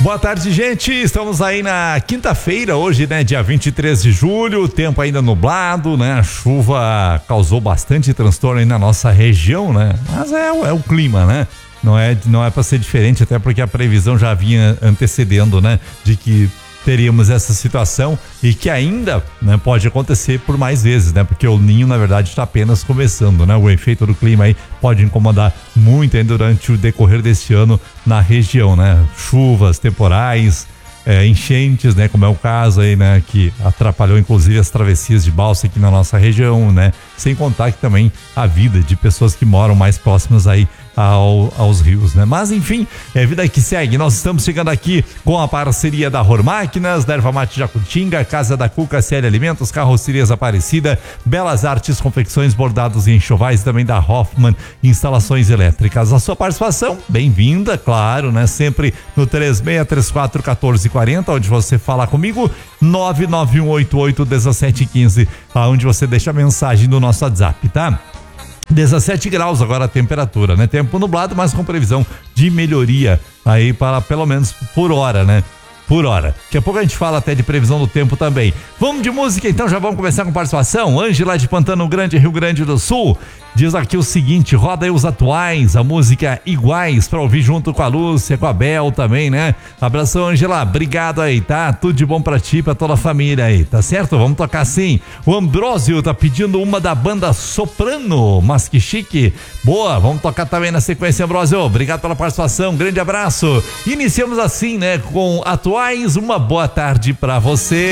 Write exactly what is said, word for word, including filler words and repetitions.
Boa tarde, gente. Estamos aí na quinta-feira, hoje, né, dia vinte e três de julho, tempo ainda nublado, né? A chuva causou bastante transtorno aí na nossa região, né? Mas é, é o clima, né? Não é, não é para ser diferente, até porque a previsão já vinha antecedendo, né? De que teríamos essa situação e que ainda, né, pode acontecer por mais vezes, né? Porque o ninho, na verdade, está apenas começando, né? O efeito do clima aí pode incomodar muito aí durante o decorrer deste ano na região, né? Chuvas temporais, é, enchentes, né? Como é o caso aí, né? Que atrapalhou inclusive as travessias de balsa aqui na nossa região, né? Sem contar que também a vida de pessoas que moram mais próximas aí Ao, aos rios, né? Mas enfim, é vida que segue. Nós estamos chegando aqui com a parceria da Ror Máquinas, da Erva Mate Jacutinga, Casa da Cuca, C L Alimentos, Carrocerias Aparecida, Belas Artes, Confecções, Bordados e Enxovais, e também da Hoffman Instalações Elétricas. A sua participação, bem-vinda, claro, né? Sempre no três seis três quatro um quatro quatro zero, onde você fala comigo, nove nove um oito oito um sete um cinco, onde você deixa a mensagem do nosso WhatsApp, tá? dezessete graus agora a temperatura, né? Tempo nublado, mas com previsão de melhoria aí para pelo menos por hora, né? Por hora. Daqui a pouco a gente fala até de previsão do tempo também. Vamos de música então, já vamos começar com participação. Ângela de Pantano Grande, Rio Grande do Sul, diz aqui o seguinte: roda aí os atuais, a música Iguais, pra ouvir junto com a Lúcia, com a Bel também, né? Abração, Ângela, obrigado aí, tá? Tudo de bom pra ti, pra toda a família aí, tá certo? Vamos tocar assim. O Ambrósio tá pedindo uma da banda Soprano, mas que chique. Boa, vamos tocar também na sequência, Ambrósio. Obrigado pela participação, grande abraço. Iniciamos assim, né, com atuais, uma boa tarde pra você.